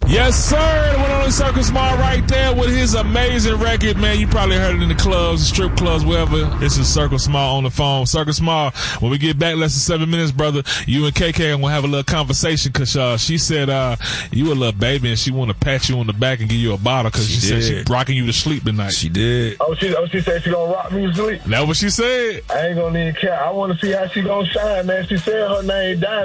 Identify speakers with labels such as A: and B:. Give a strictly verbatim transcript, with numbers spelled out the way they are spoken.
A: Yes, sir. The one only Circle Smart right there with his amazing record, man. You probably heard it in the clubs, strip clubs, wherever. This is Circle Smart on the phone. Circle Smart, when we get back less than seven minutes, brother, you and K K are going to have a little conversation because uh, she said uh, you a little baby and she want to pat you on the back and give you a bottle because she, she said she rocking you to sleep tonight.
B: She did.
C: Oh, she, oh, she said she going to rock me to sleep?
A: That's what she said.
C: I ain't going to need care. I want to see how she going to shine, man. She said her name Diamond.